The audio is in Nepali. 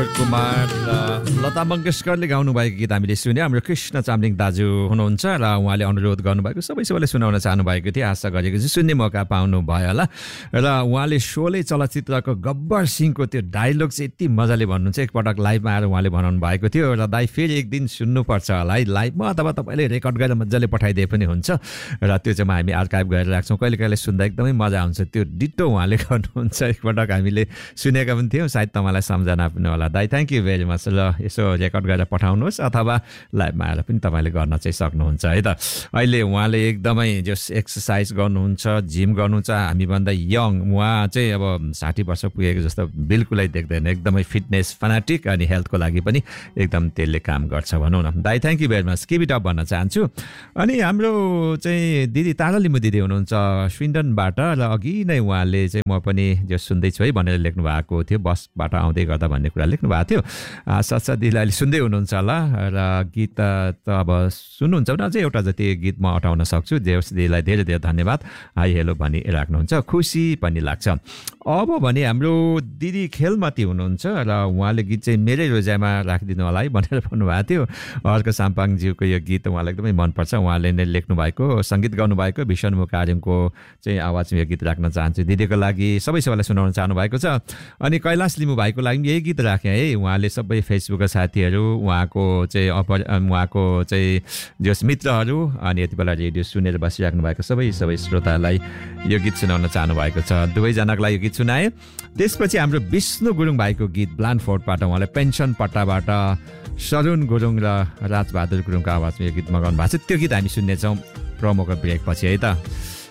किशोर कुमार र लता मङ्गेशकरले गाउनुभएको गीत हामीले सुन्यौँ। हाम्रो कृष्ण चामलिङ दाजु हुनुहुन्छ र उहाँले अनुरोध गर्नुभएको सबैले सुनाउन चाहनुभएको थियो। आशा गरेको चाहिँ सुन्ने मौका पाउनु भयो होला। र उहाँले शोले चलचित्रको गब्बर सिंहको त्यो डायलग चाहिँ यति मजाले भन्नुहुन्छ। एकपटक लाइभमा आएर उहाँले बनाउनु भएको थियो र दाइ फेरि एक दिन सुन्नुपर्छ होला है लाइभमा, अथवा तपाईँले रेकर्ड गरेर मजाले पठाइदिए पनि हुन्छ। र त्यो चाहिँ हामी आर्काइभ गरेर राख्छौँ। कहिले कहिले सुन्दा एकदमै मजा आउँछ। त्यो डिटो उहाँले गर्नुहुन्छ। एकपटक हामीले सुनेका पनि थियौँ, सायद तपाईँलाई सम्झना पनि होला। दाइ थ्याङ्क यू भेरी मच। ल यसो रेकर्ड गरेर पठाउनुहोस् अथवा लाइभमा आएर पनि तपाईँले गर्न चाहिँ सक्नुहुन्छ है त। अहिले उहाँले एकदमै जस एक्सर्साइज गर्नुहुन्छ, जिम गर्नुहुन्छ। हामीभन्दा यङ, उहाँ चाहिँ अब 60 वर्ष पुगेको जस्तो बिल्कुलै देख्दैन। एकदमै फिटनेस फनाटिक अनि हेल्थको लागि पनि एकदम त्यसले काम गर्छ भनौँ न। दाइ thank you very much. Keep it up भन्न चाहन्छु। अनि हाम्रो चाहिँ दिदी तारा लिम्बू दिदी हुनुहुन्छ स्विन्डनबाट र अघि नै उहाँले चाहिँ म पनि जो सुन्दैछु है भनेर लेख्नु भएको थियो, बसबाट आउँदै गर्दा भन्ने कुरा लेख्नु भएको थियो। साथसाथ दिदीले अहिले सुन्दै हुनुहुन्छ होला र गीत त अब सुन्नुहुन्छ भने अझै एउटा जति गीत म अटाउन सक्छु। देवस दिदीलाई धेरै धेरै धन्यवाद। हाई हेलो भनी राख्नुहुन्छ, खुसी पनि लाग्छ। अब भने हाम्रो दिदी खेलमती हुनुहुन्छ र उहाँले गीत चाहिँ मेरै रोजाइमा राखिदिनु होला है भनेर भन्नुभएको थियो। अर्को साम्पाङज्यूको यो गीत उहाँलाई एकदमै मनपर्छ। उहाँले नै लेख्नु भएको, सङ्गीत गाउनुभएको विष्णु कार्यमको चाहिँ आवाजमा यो गीत राख्न चाहन्छु। दिदीको लागि सबैलाई सुनाउन चाहनु भएको छ। अनि कैलाश लिम्बू भाइको लागि यही गीत राखेँ है। उहाँले सबै फेसबुकका साथीहरू, उहाँको चाहिँ जस मित्रहरू अनि यति बेला रेडियो सुनेर बसिराख्नु भएको सबै श्रोतालाई यो गीत सुनाउन चाहनु भएको छ। दुवैजनाको लागि यो गीत सुनाए। त्यसपछि हाम्रो विष्णु गुरुङ भाइको गीत ब्लान्डफोर्डबाट उहाँले पेन्सन पट्टाबाट सरुण गुरुङ र राजबहादुर गुरुङको आवाजमा यो गीत मगाउनु भएको छ। त्यो गीत हामी सुन्नेछौँ प्रोमोको ब्रेक पछि है त।